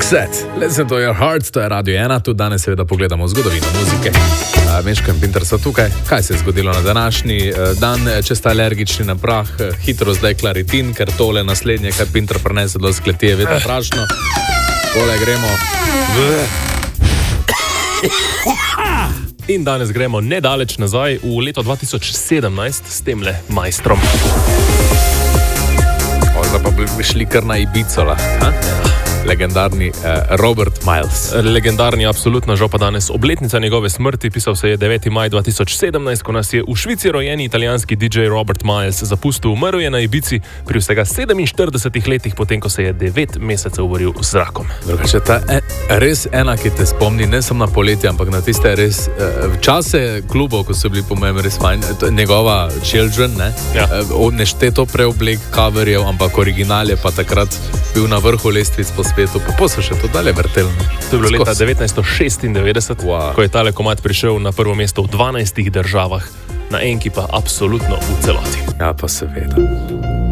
Set, listen to your heart, to je Radio 1, tudi danes seveda pogledamo zgodovino muzike. Meško in Pinter so tukaj. Kaj se je zgodilo na današnji dan? Če ste alergični na prah, hitro zdaj klaritin, ker tole naslednje, kar Pinter prenese do skleti, je vedno prašno. Tole gremo. In danes gremo nedaleč nazaj v leto 2017 s temle majstrom. Zdaj pa bi šli kar na Ibizo, ha? Legendarni Robert Miles. Legendarni, absolutno, žal pa danes obletnica njegove smrti. Pisal se je 9. maj 2017, ko nas je v Švici rojeni italijanski DJ Robert Miles zapustil. Umrl je na Ibizi pri vsega 47 letih, potem ko se je 9 mesecev boril z zrakom. Drugače, ta res ena, ki te spomni, ne samo na poletje, ampak na tiste res čase klubov, ko so bili po mojem res fajn. Njegova Children, ne? Ja. Nešteto preoblek coverjev, ampak original je pa takrat bil na vrhu lestvic po svetu, pa so še to dalje vrtelno. To je bilo leta 1996, ko je tale komad prišel na prvo mesto v 12 državah, na enki pa absolutno v celoti. Ja, pa seveda.